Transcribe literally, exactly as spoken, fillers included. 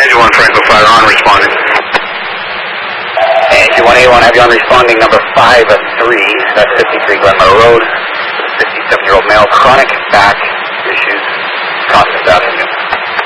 Engine one Franco Fire on responding. Engine one eighty-one, have you on responding number five three, that's fifty-three Glenmore Road, fifty-seven-year-old male, chronic back issues, constant afternoon.